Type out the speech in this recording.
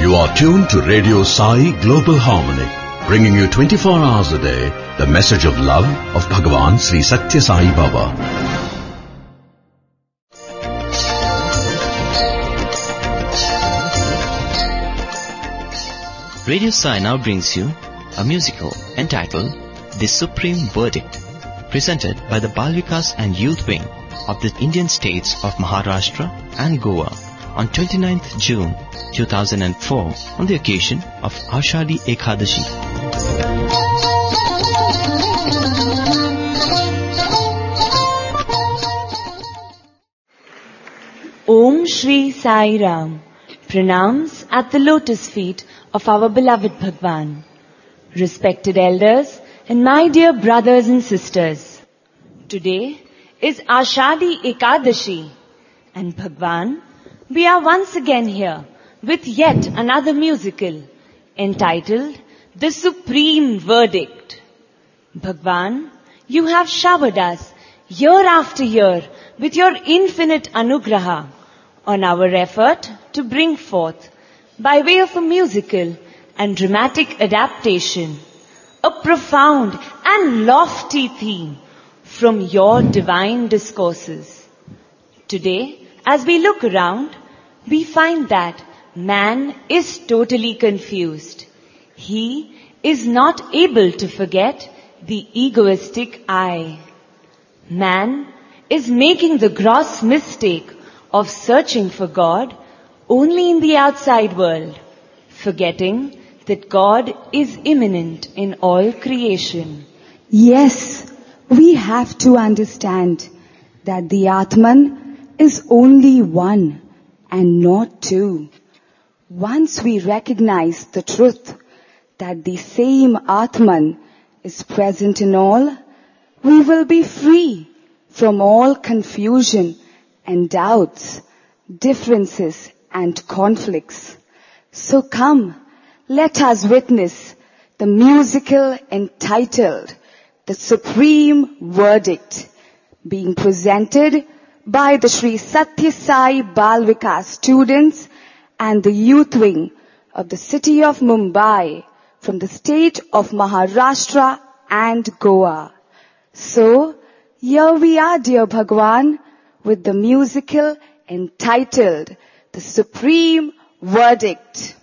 You are tuned to Radio Sai Global Harmony, bringing you 24 hours a day the message of love of Bhagavan Sri Satya Sai Baba. Radio Sai now brings you a musical entitled The Supreme Verdict, presented by the Bal Vikas and Youth Wing of the Indian states of Maharashtra and Goa on 29th June 2004 on the occasion of Ashadi Ekadashi. Om Shri Sai Ram pranams at the lotus feet of our beloved Bhagwan. Respected elders and my dear brothers and sisters, today is Ashadi Ekadashi, and Bhagwan, we are once again here with yet another musical entitled The Supreme Verdict. Bhagwan, you have showered us year after year with your infinite anugraha on our effort to bring forth, by way of a musical and dramatic adaptation, a profound and lofty theme from your divine discourses. Today, as we look around, we find that man is totally confused. He is not able to forget the egoistic I. Man is making the gross mistake of searching for God only in the outside world, forgetting that God is immanent in all creation. Yes, we have to understand that the Atman is only one and not two. Once we recognize the truth that the same Atman is present in all, we will be free from all confusion and doubts, differences and conflicts. So come, let us witness the musical entitled The Supreme Verdict, being presented by the Sri Satya Sai Bal Vikas students and the youth wing of the city of Mumbai from the state of Maharashtra and Goa. So, here we are, dear Bhagwan, with the musical entitled The Supreme Verdict.